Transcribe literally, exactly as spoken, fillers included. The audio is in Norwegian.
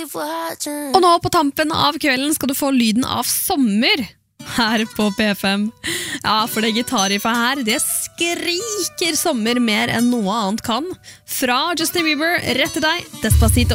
Og nå på tampen av kvelden skal du få lyden av sommer her på P fem. Ja, for det gitarriffet her, det skriker sommer mer enn noe annet kan. Fra Justin Bieber, rett til deg, Despacito.